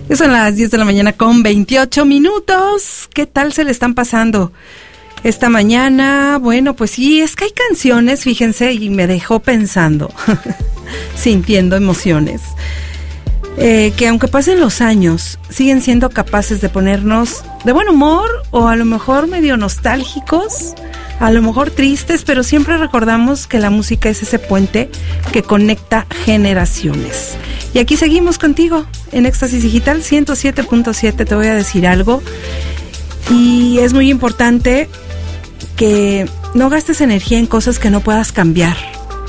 Son las 10 de la mañana con 28 minutos. ¿Qué tal se le están pasando esta mañana? Bueno, pues sí, es que hay canciones, fíjense, y me dejó pensando, sintiendo emociones, que aunque pasen los años, siguen siendo capaces de ponernos de buen humor o a lo mejor medio nostálgicos, a lo mejor tristes, pero siempre recordamos que la música es ese puente que conecta generaciones. Y aquí seguimos contigo en Éxtasis Digital 107.7. Te voy a decir algo, y es muy importante que no gastes energía en cosas que no puedas cambiar.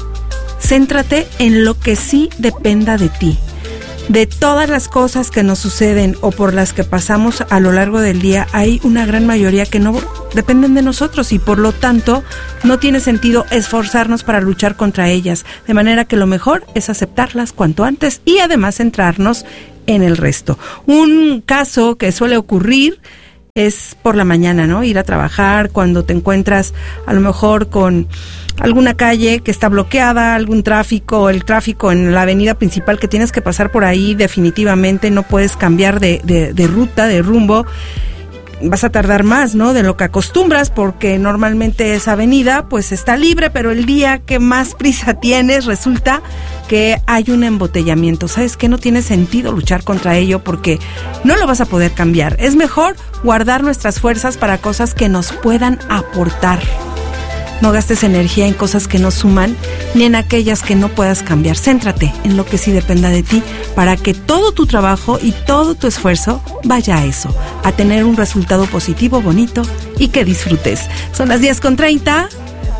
Céntrate en lo que sí dependa de ti. De todas las cosas que nos suceden o por las que pasamos a lo largo del día, hay una gran mayoría que no dependen de nosotros y por lo tanto no tiene sentido esforzarnos para luchar contra ellas. De manera que lo mejor es aceptarlas cuanto antes y además centrarnos en el resto. Un caso que suele ocurrir es por la mañana, ¿no? Ir a trabajar cuando te encuentras a lo mejor con alguna calle que está bloqueada, algún tráfico, el tráfico en la avenida principal que tienes que pasar por ahí, definitivamente no puedes cambiar de ruta, de rumbo. Vas a tardar más, ¿no?, de lo que acostumbras, porque normalmente esa avenida pues está libre, pero el día que más prisa tienes resulta que hay un embotellamiento. ¿Sabes qué? No tiene sentido luchar contra ello porque no lo vas a poder cambiar. Es mejor guardar nuestras fuerzas para cosas que nos puedan aportar. No gastes energía en cosas que no suman, ni en aquellas que no puedas cambiar. Céntrate en lo que sí dependa de ti, para que todo tu trabajo y todo tu esfuerzo vaya a eso, a tener un resultado positivo, bonito y que disfrutes. Son las 10:30.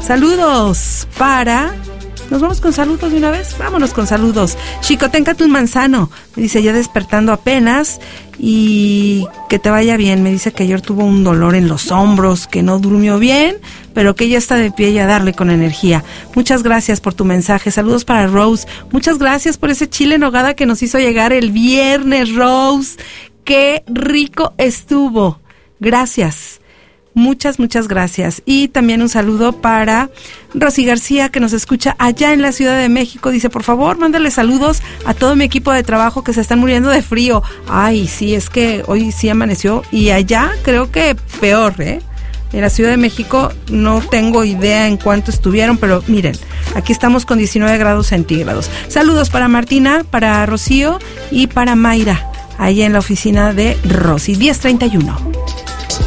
Saludos para... ¿Nos vamos con saludos de una vez? Vámonos con saludos. Chicoténcate un manzano. Me dice, ya despertando apenas. Y que te vaya bien. Me dice que ayer tuvo un dolor en los hombros, que no durmió bien, pero que ya está de pie y a darle con energía. Muchas gracias por tu mensaje. Saludos para Rose. Muchas gracias por ese chile en nogada que nos hizo llegar el viernes, Rose. ¡Qué rico estuvo! Gracias. Muchas, muchas gracias. Y también un saludo para Rosy García, que nos escucha allá en la Ciudad de México. Dice, por favor, mándale saludos a todo mi equipo de trabajo que se están muriendo de frío. Ay, sí, es que hoy sí amaneció. Y allá creo que peor, ¿eh? En la Ciudad de México no tengo idea en cuánto estuvieron, pero miren, aquí estamos con 19 grados centígrados. Saludos para Martina, para Rocío y para Mayra, allá en la oficina de Rosy. 10:31.